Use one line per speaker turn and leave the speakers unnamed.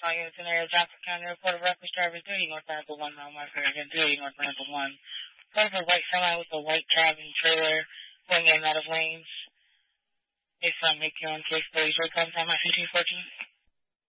All units in area, Johnson County, report of reckless driver 30 northbound at the 1 mile marker, again 30 northbound at the 1. Report of a white semi with a white cab and trailer going in and out of lanes. Based on make your own case, please. Welcome to my 1514.